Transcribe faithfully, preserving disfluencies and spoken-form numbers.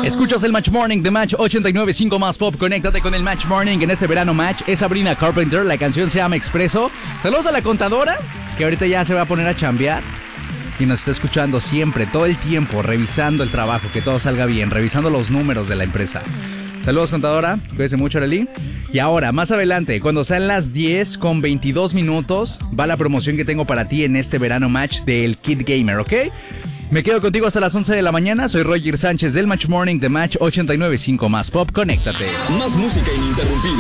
Escuchas el Match Morning de Match ochenta y nueve punto cinco más Pop. Conéctate con el Match Morning en este verano Match. Es Sabrina Carpenter, la canción se llama Expreso. Saludos a la contadora, que ahorita ya se va a poner a chambear y nos está escuchando siempre, todo el tiempo, revisando el trabajo, que todo salga bien, revisando los números de la empresa. Saludos, contadora, cuídese mucho, Arely. Y ahora, más adelante, cuando sean las diez con veintidós minutos, va la promoción que tengo para ti en este verano Match del Kid Gamer, ¿ok? Me quedo contigo hasta las once de la mañana. Soy Roger Sánchez del Match Morning de Match ochenta y nueve punto cinco más Pop. Conéctate. Más música ininterrumpida.